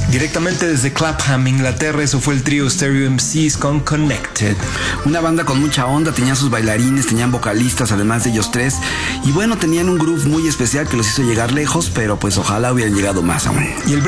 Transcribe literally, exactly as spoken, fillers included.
Directamente desde Clapham, Inglaterra, eso fue el trío Stereo M Cs con Connected. Una banda con mucha onda, tenían sus bailarines, tenían vocalistas, además de ellos tres. Y bueno, tenían un groove muy especial que los hizo llegar lejos, pero pues ojalá hubieran llegado más aún. Y el